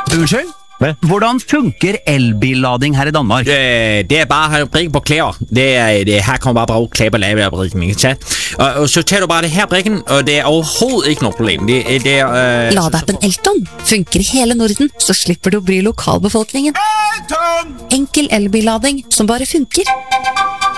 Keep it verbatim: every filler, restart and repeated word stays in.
Unnskyld? Hvad? Hvordan funker elbillading her i Danmark? Øh, det er bare at brikke på klæder. Det er, det, her kommer bare bruge klæder på lave af brikken, ikke sant? Og, og så tager du bare det her brikken, og det er overhovedet ikke noe problem. Det, det er... Øh, Ladeappen Elton funker i hele Norden, så slipper du å bry lokalbefolkningen. Enkel elbillading som bare funker.